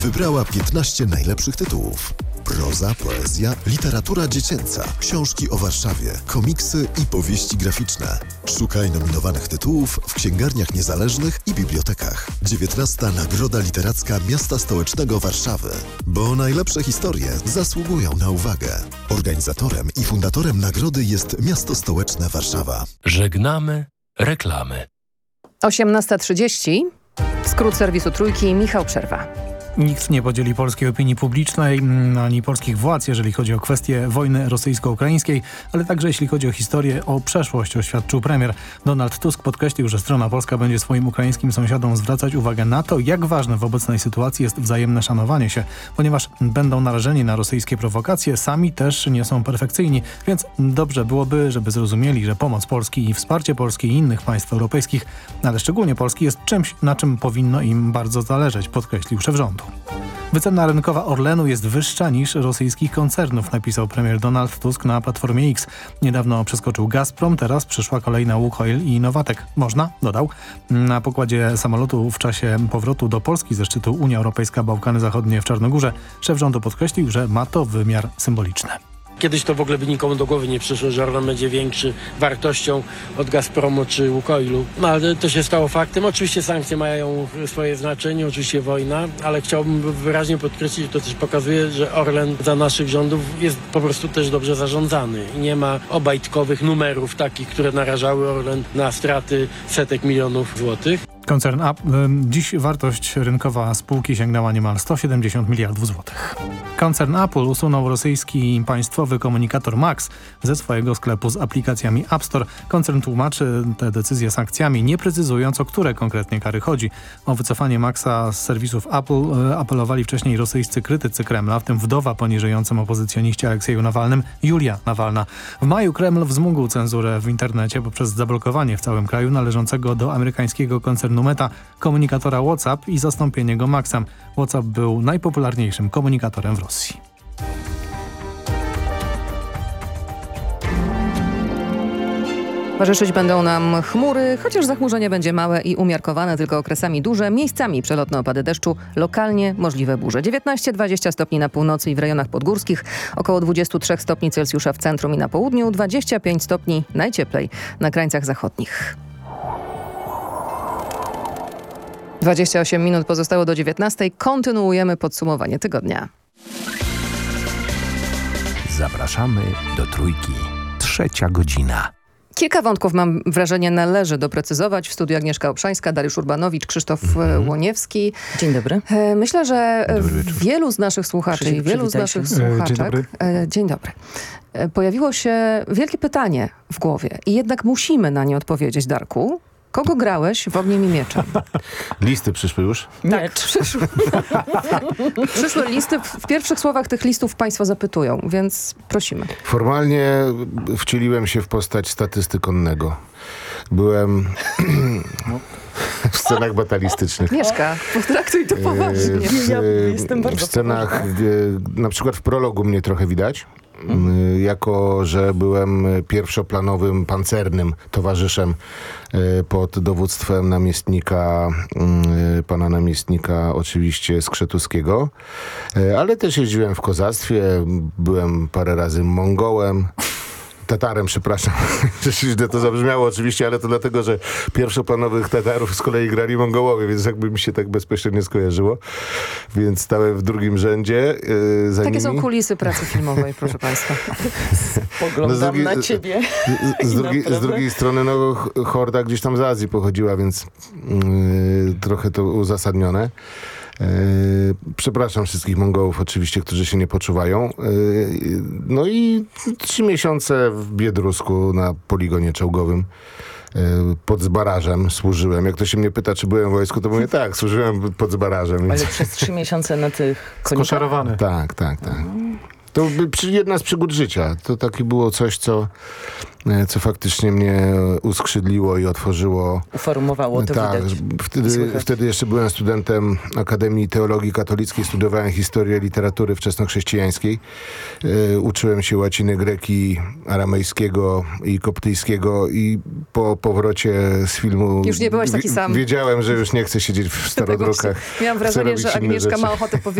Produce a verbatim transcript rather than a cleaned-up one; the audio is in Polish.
Wybrała piętnaście najlepszych tytułów. Proza, poezja, literatura dziecięca, książki o Warszawie, komiksy i powieści graficzne. Szukaj nominowanych tytułów w księgarniach niezależnych i bibliotekach. dziewiętnasta Nagroda Literacka Miasta Stołecznego Warszawy. Bo najlepsze historie zasługują na uwagę. Organizatorem i fundatorem nagrody jest Miasto Stołeczne Warszawa. Żegnamy reklamy. osiemnasta trzydzieści. Skrót serwisu Trójki, Michał Przerwa. Nikt nie podzieli polskiej opinii publicznej ani polskich władz, jeżeli chodzi o kwestię wojny rosyjsko-ukraińskiej, ale także jeśli chodzi o historię, o przeszłość, oświadczył premier. Donald Tusk podkreślił, że strona polska będzie swoim ukraińskim sąsiadom zwracać uwagę na to, jak ważne w obecnej sytuacji jest wzajemne szanowanie się, ponieważ będą narażeni na rosyjskie prowokacje, sami też nie są perfekcyjni, więc dobrze byłoby, żeby zrozumieli, że pomoc Polski i wsparcie Polski i innych państw europejskich, ale szczególnie Polski, jest czymś, na czym powinno im bardzo zależeć, podkreślił szef rządu. Wycena rynkowa Orlenu jest wyższa niż rosyjskich koncernów, napisał premier Donald Tusk na Platformie X. Niedawno przeskoczył Gazprom, teraz przyszła kolejna Łukoil i Nowatek. Można, dodał. Na pokładzie samolotu w czasie powrotu do Polski ze szczytu Unia Europejska Bałkany Zachodnie w Czarnogórze szef rządu podkreślił, że ma to wymiar symboliczny. Kiedyś to w ogóle by nikomu do głowy nie przyszło, że Orlen będzie większy wartością od Gazpromu czy Łukoilu. No ale to się stało faktem. Oczywiście sankcje mają swoje znaczenie, oczywiście wojna, ale chciałbym wyraźnie podkreślić, to też pokazuje, że Orlen za naszych rządów jest po prostu też dobrze zarządzany. I nie ma obajtkowych numerów takich, które narażały Orlen na straty setek milionów złotych. Koncern Apple. Dziś wartość rynkowa spółki sięgnęła niemal sto siedemdziesiąt miliardów złotych. Koncern Apple usunął rosyjski państwowy komunikator Max ze swojego sklepu z aplikacjami App Store. Koncern tłumaczy tę decyzję sankcjami, nie precyzując, o które konkretnie kary chodzi. O wycofanie Maxa z serwisów Apple apelowali wcześniej rosyjscy krytycy Kremla, w tym wdowa poniżającym opozycjoniście Aleksieju Nawalnym, Julia Nawalna. W maju Kreml wzmógł cenzurę w internecie poprzez zablokowanie w całym kraju należącego do amerykańskiego koncernu Meta komunikatora WhatsApp i zastąpienie go Maxem. WhatsApp był najpopularniejszym komunikatorem w Rosji. Towarzyszyć będą nam chmury, chociaż zachmurzenie będzie małe i umiarkowane, tylko okresami duże. Miejscami przelotne opady deszczu, lokalnie możliwe burze. dziewiętnaście dwadzieścia stopni na północy i w rejonach podgórskich, około dwadzieścia trzy stopni Celsjusza w centrum i na południu, dwadzieścia pięć stopni najcieplej na krańcach zachodnich. dwadzieścia osiem minut pozostało do dziewiętnastej. Kontynuujemy podsumowanie tygodnia. Zapraszamy do Trójki. Trzecia godzina. Kilka wątków, mam wrażenie, należy doprecyzować. W studiu Agnieszka Obszańska, Dariusz Urbanowicz, Krzysztof mm-hmm. Łoniewski. Dzień dobry. Myślę, że wielu z naszych słuchaczy i wielu z naszych słuchaczek... Dzień dobry. Dzień dobry. Pojawiło się wielkie pytanie w głowie i jednak musimy na nie odpowiedzieć, Darku. Kogo grałeś w Ogniem i Mieczem? Listy przyszły już? Tak, przyszły. Przyszły listy. W pierwszych słowach tych listów państwo zapytują, więc prosimy. Formalnie wcieliłem się w postać statysty konnego. Byłem w scenach batalistycznych. Mieszka, potraktuj to poważnie. W, ja jestem bardzo w scenach, na przykład w prologu mnie trochę widać. Hmm. Jako, że byłem pierwszoplanowym pancernym towarzyszem pod dowództwem namiestnika, pana namiestnika oczywiście Skrzetuskiego, ale też jeździłem w kozactwie, byłem parę razy Mongołem. Tatarem, przepraszam, że źle to zabrzmiało oczywiście, ale to dlatego, że pierwszoplanowych Tatarów z kolei grali Mongołowie, więc jakby mi się tak bezpośrednio skojarzyło. Więc stałem w drugim rzędzie. Yy, za Takie nimi. są kulisy pracy filmowej, proszę państwa. Spoglądam no z drugiej, na ciebie. Z, z, drugiej, z drugiej strony no, horda gdzieś tam z Azji pochodziła, więc yy, trochę to uzasadnione. Przepraszam wszystkich Mongołów oczywiście, którzy się nie poczuwają. No i trzy miesiące w Biedrusku na poligonie czołgowym pod Zbarażem służyłem. Jak ktoś się mnie pyta, czy byłem w wojsku, to mówię tak, służyłem pod Zbarażem. Ale więc... przez trzy miesiące na tych konikach? Skoszarowany. Tak, tak, tak. To by jedna z przygód życia. To takie było coś, co, co faktycznie mnie uskrzydliło i otworzyło. Uformowało to, tak, widać. Wtedy, wtedy jeszcze byłem studentem Akademii Teologii Katolickiej, studiowałem historię literatury wczesnochrześcijańskiej. E, uczyłem się łaciny, greki, aramejskiego i koptyjskiego i po powrocie z filmu Już nie byłeś taki sam. Wiedziałem, że już nie chcę siedzieć w starodrukach. Miałam wrażenie, że Agnieszka ma ochotę powiedzieć